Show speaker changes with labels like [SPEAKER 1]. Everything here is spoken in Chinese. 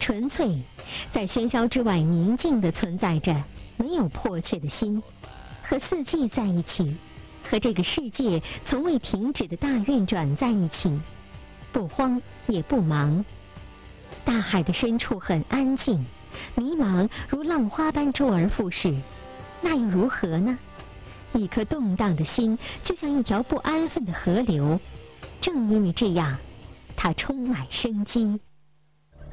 [SPEAKER 1] 纯粹，在喧嚣之外宁静地存在着，没有迫切的心，和四季在一起，和这个世界从未停止的大运转在一起，不慌也不忙。大海的深处很安静，迷茫如浪花般周而复始，那又如何呢？一颗动荡的心就像一条不安分的河流，正因为这样，它充满生机。